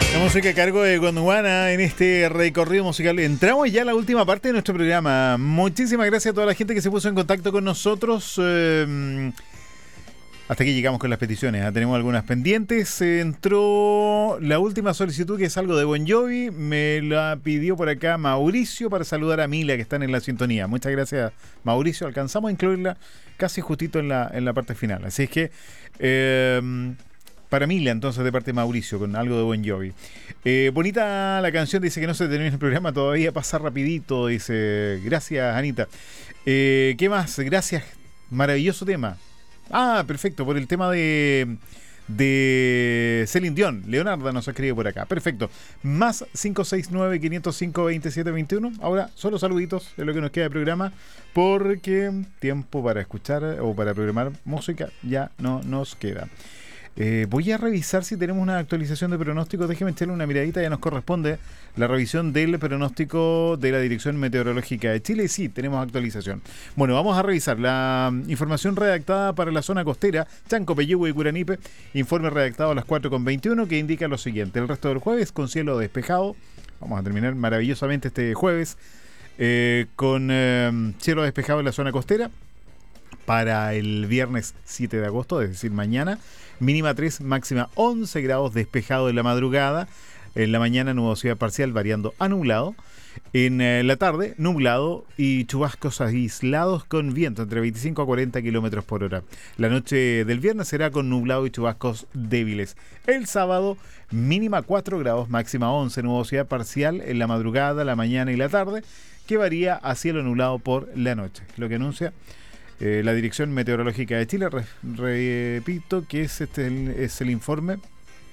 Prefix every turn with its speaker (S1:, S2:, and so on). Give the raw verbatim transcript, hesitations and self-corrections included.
S1: La música a cargo de Gondwana en este recorrido musical. Entramos ya a la última parte de nuestro programa. Muchísimas gracias a toda la gente que se puso en contacto con nosotros. Eh, hasta aquí llegamos con las peticiones. ¿eh? Tenemos algunas pendientes. Eh, entró la última solicitud, que es algo de Bon Jovi. Me la pidió por acá Mauricio para saludar a Mila, que están en la sintonía. Muchas gracias, Mauricio. Alcanzamos a incluirla casi justito en la, en la parte final. Así es que... Eh, Para Mila, entonces, de parte de Mauricio, con algo de Bon Jovi. Eh, bonita la canción, dice que no se termina el programa todavía, pasa rapidito, dice. Gracias, Anita. Eh, ¿Qué más? Gracias, maravilloso tema. Ah, perfecto, por el tema de... de Celine Dion. Leonardo nos escribe por acá. Perfecto. Más cinco seis nueve, cinco cero cinco, dos siete dos uno. Ahora, solo saluditos de lo que nos queda de programa, porque tiempo para escuchar o para programar música ya no nos queda. Eh, voy a revisar si tenemos una actualización de pronóstico. Déjeme echarle una miradita, ya nos corresponde la revisión del pronóstico de la Dirección Meteorológica de Chile. Sí, tenemos actualización. Bueno, vamos a revisar la información redactada para la zona costera, Chanco, Peyúgue y Curanipe. Informe redactado a las cuatro con veintiuno que indica lo siguiente: el resto del jueves con cielo despejado. Vamos a terminar maravillosamente este jueves eh, con eh, cielo despejado en la zona costera. Para el viernes siete de agosto, es decir, mañana, mínima tres, máxima once grados, despejado en la madrugada. En la mañana, nubosidad parcial variando a nublado. En eh, la tarde, nublado y chubascos aislados con viento entre veinticinco a cuarenta kilómetros por hora. La noche del viernes será con nublado y chubascos débiles. El sábado, mínima cuatro grados, máxima once, nubosidad parcial en la madrugada, la mañana y la tarde, que varía a cielo nublado por la noche. Lo que anuncia Eh, la Dirección Meteorológica de Chile. Re, repito que es este el, es el informe